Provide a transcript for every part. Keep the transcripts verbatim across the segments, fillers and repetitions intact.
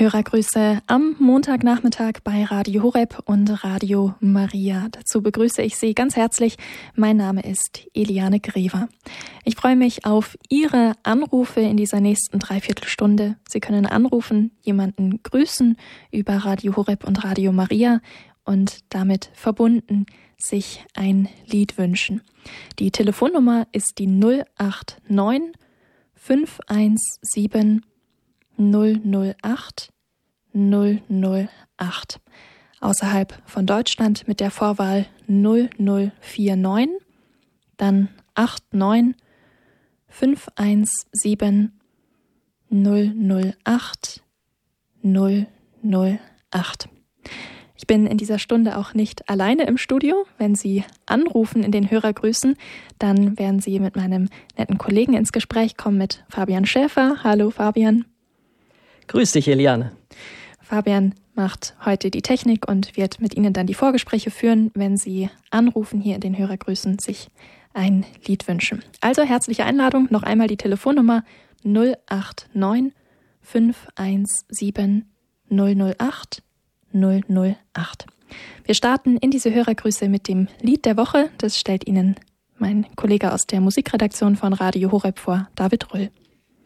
Hörergrüße am Montagnachmittag bei Radio Horeb und Radio Maria. Dazu begrüße ich Sie ganz herzlich. Mein Name ist Eliane Grever. Ich freue mich auf Ihre Anrufe in dieser nächsten Dreiviertelstunde. Sie können anrufen, jemanden grüßen über Radio Horeb und Radio Maria und damit verbunden sich ein Lied wünschen. Die Telefonnummer ist die null acht neun fünf eins sieben null null acht null null acht. Außerhalb von Deutschland mit der Vorwahl null null vier neun, dann acht neun fünf eins sieben null null acht null null acht. Ich bin in dieser Stunde auch nicht alleine im Studio. Wenn Sie anrufen in den Hörergrüßen, dann werden Sie mit meinem netten Kollegen ins Gespräch kommen, mit Fabian Schäfer. Hallo Fabian. Grüß dich, Eliane. Fabian macht heute die Technik und wird mit Ihnen dann die Vorgespräche führen, wenn Sie anrufen hier in den Hörergrüßen, sich ein Lied wünschen. Also herzliche Einladung, noch einmal die Telefonnummer null acht neun fünf eins sieben null null acht null null acht. Wir starten in diese Hörergrüße mit dem Lied der Woche. Das stellt Ihnen mein Kollege aus der Musikredaktion von Radio Horeb vor, David Röll.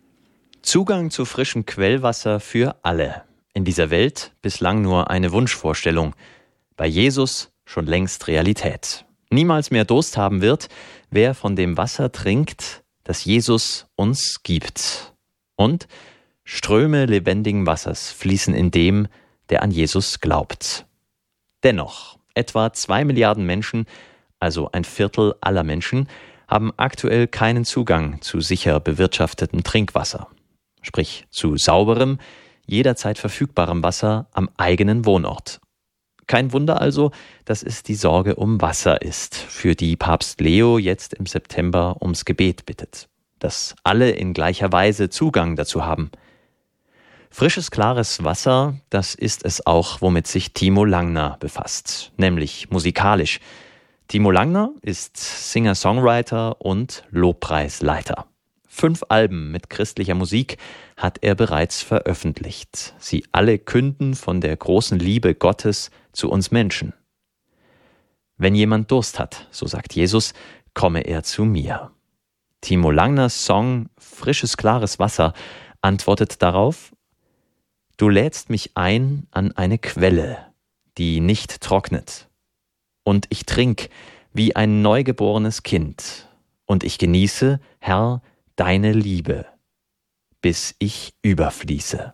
Zugang zu frischem Quellwasser für alle. In dieser Welt bislang nur eine Wunschvorstellung. Bei Jesus schon längst Realität. Niemals mehr Durst haben wird, wer von dem Wasser trinkt, das Jesus uns gibt. Und Ströme lebendigen Wassers fließen in dem, der an Jesus glaubt. Dennoch, etwa zwei Milliarden Menschen, also ein Viertel aller Menschen, haben aktuell keinen Zugang zu sicher bewirtschaftetem Trinkwasser. Sprich zu sauberem, jederzeit verfügbarem Wasser am eigenen Wohnort. Kein Wunder also, dass es die Sorge um Wasser ist, für die Papst Leo jetzt im September ums Gebet bittet. Dass alle in gleicher Weise Zugang dazu haben. Frisches, klares Wasser, das ist es auch, womit sich Timo Langner befasst, nämlich musikalisch. Timo Langner ist Singer-Songwriter und Lobpreisleiter. Fünf Alben mit christlicher Musik hat er bereits veröffentlicht. Sie alle künden von der großen Liebe Gottes zu uns Menschen. Wenn jemand Durst hat, so sagt Jesus, komme er zu mir. Timo Langners Song Frisches, klares Wasser antwortet darauf: Du lädst mich ein an eine Quelle, die nicht trocknet. Und ich trink wie ein neugeborenes Kind. Und ich genieße, Herr, deine Liebe, bis ich überfließe.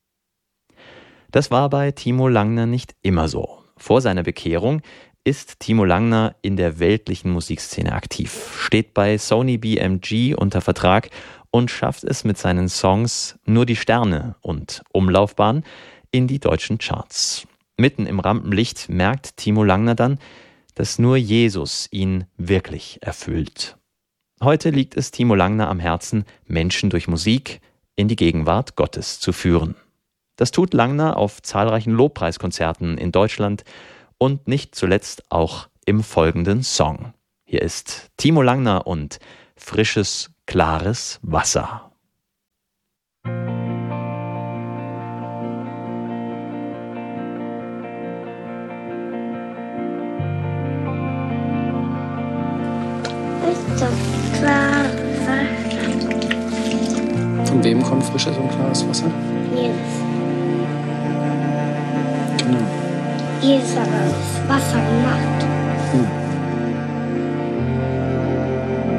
Das war bei Timo Langner nicht immer so. Vor seiner Bekehrung ist Timo Langner in der weltlichen Musikszene aktiv, steht bei Sony B M G unter Vertrag und schafft es mit seinen Songs Nur die Sterne und Umlaufbahn in die deutschen Charts. Mitten im Rampenlicht merkt Timo Langner dann, dass nur Jesus ihn wirklich erfüllt. Heute liegt es Timo Langner am Herzen, Menschen durch Musik in die Gegenwart Gottes zu führen. Das tut Langner auf zahlreichen Lobpreiskonzerten in Deutschland und nicht zuletzt auch im folgenden Song. Hier ist Timo Langner und Frisches, klares Wasser. Klares Wasser. Von wem kommt frisches und klares Wasser? Jesus. Genau. Jesus hat das Wasser gemacht. Hm.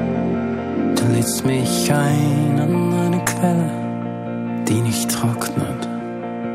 Du lädst mich ein an eine Quelle, die nicht trocknet.